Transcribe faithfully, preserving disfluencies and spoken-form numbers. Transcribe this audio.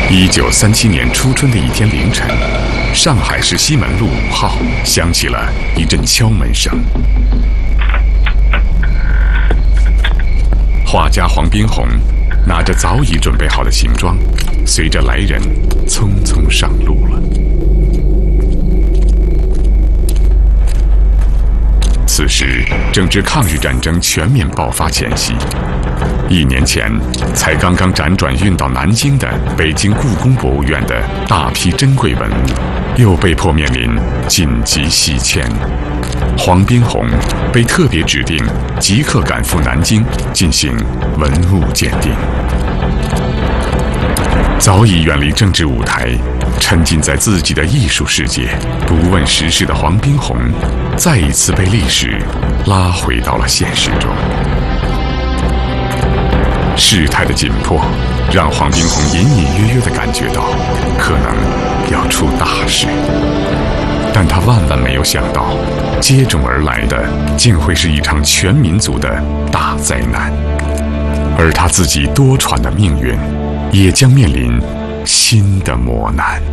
一九三七年初春的一天凌晨，上海市西门路五号响起了一阵敲门声。画家黄宾虹拿着早已准备好的行装，随着来人匆匆上路了。此时正值抗日战争全面爆发前夕，一年前才刚刚辗转运到南京的北京故宫博物院的大批珍贵文物，又被迫面临紧急西迁。黄宾虹被特别指定即刻赶赴南京进行文物鉴定。早已远离政治舞台，沉浸在自己的艺术世界，不问时事的黄宾虹，再一次被历史拉回到了现实中。事态的紧迫，让黄宾虹隐隐约约地感觉到，可能要出大事。但他万万没有想到，接踵而来的竟会是一场全民族的大灾难，而他自己多舛的命运，也将面临新的磨难。